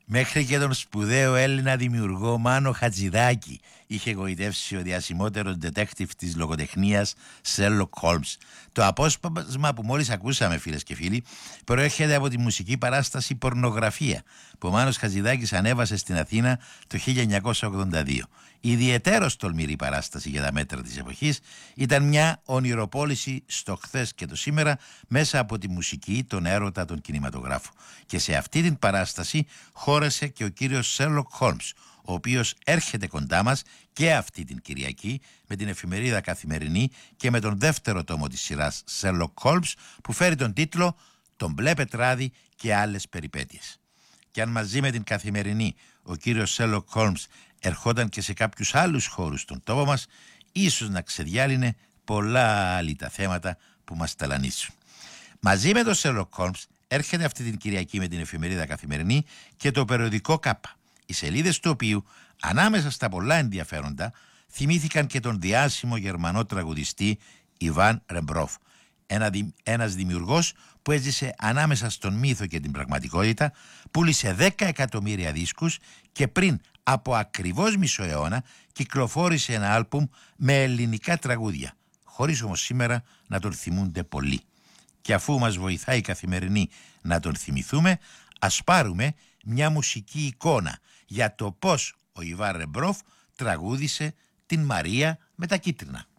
Μέχρι και τον σπουδαίο Έλληνα δημιουργό Μάνο Χατζηδάκη είχε γοητεύσει ο διασημότερος detective της λογοτεχνίας Sherlock Holmes. Το απόσπασμα που μόλις ακούσαμε, φίλες και φίλοι, προέρχεται από τη μουσική παράσταση Πορνογραφία που ο Μάνος Χατζηδάκης ανέβασε στην Αθήνα το 1982. Η ιδιαιτέρως τολμηρή παράσταση για τα μέτρα της εποχής ήταν μια ονειροπόληση στο χθες και το σήμερα μέσα από τη μουσική, τον έρωτα, τον κινηματογράφο. Και σε αυτή την παράσταση χώρεσε και ο κύριος Sherlock Holmes, ο οποίος έρχεται κοντά μας και αυτή την Κυριακή με την εφημερίδα Καθημερινή και με τον δεύτερο τόμο της σειράς Sherlock Holmes που φέρει τον τίτλο «Το μπλε πετράδι και άλλες περιπέτειες». Και αν μαζί με την Καθημερινή ο κύριος Sherlock Holmes ερχόταν και σε κάποιους άλλους χώρους στον τόπο μας, ίσως να ξεδιάλυνε πολλά άλλη τα θέματα που μας ταλανίσουν. Μαζί με τον Sherlock Holmes έρχεται αυτή την Κυριακή με την εφημερίδα Καθημερινή και το περιοδικό ΚΑΠΑ, οι σελίδες του οποίου, ανάμεσα στα πολλά ενδιαφέροντα, θυμήθηκαν και τον διάσημο γερμανό τραγουδιστή Ιβάν Ρεμπρόφ, ένας δημιουργός που έζησε ανάμεσα στον μύθο και την πραγματικότητα, πούλησε 10 εκατομμύρια δίσκους και πριν από ακριβώς μισό αιώνα κυκλοφόρησε ένα άλμπουμ με ελληνικά τραγούδια, χωρίς όμως σήμερα να τον θυμούνται πολλοί. Και αφού μας βοηθάει η Καθημερινή να τον θυμηθούμε, ας πάρουμε μια μουσική εικόνα για το πώς ο Ιβάν Ρεμπρόφ τραγούδισε την Μαρία με τα κίτρινα.